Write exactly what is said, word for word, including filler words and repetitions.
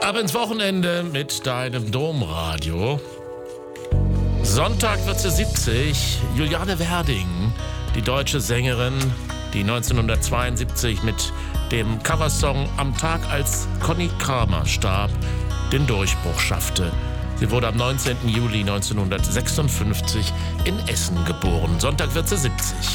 Ab ins Wochenende mit deinem Domradio. Sonntag wird sie siebzig. Juliane Werding, die deutsche Sängerin, die neunzehnhundertzweiundsiebzig mit dem Coversong Am Tag, als Conny Kramer starb, den Durchbruch schaffte. Sie wurde am neunzehnten Juli neunzehnhundertsechsundfünfzig in Essen geboren. Sonntag wird sie siebzig.